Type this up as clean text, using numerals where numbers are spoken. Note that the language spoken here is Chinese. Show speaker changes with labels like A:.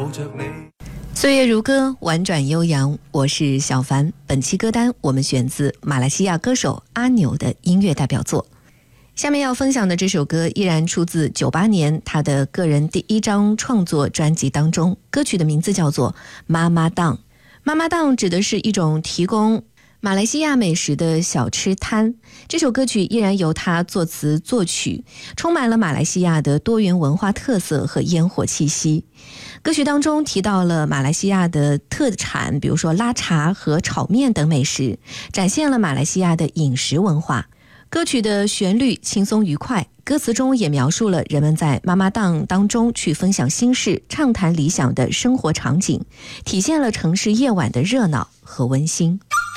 A: 着你。
B: 岁月如歌，婉转悠扬，我是小凡。本期歌单我们选自马来西亚歌手阿牛的音乐代表作。下面要分享的这首歌依然出自98年他的个人第一张创作专辑当中，歌曲的名字叫做妈妈档。妈妈档指的是一种提供马来西亚美食的小吃摊，这首歌曲依然由他作词作曲，充满了马来西亚的多元文化特色和烟火气息。歌曲当中提到了马来西亚的特产，比如说拉茶和炒面等美食，展现了马来西亚的饮食文化。歌曲的旋律轻松愉快，歌词中也描述了人们在妈妈档当中去分享心事、畅谈理想的生活场景，体现了城市夜晚的热闹和温馨。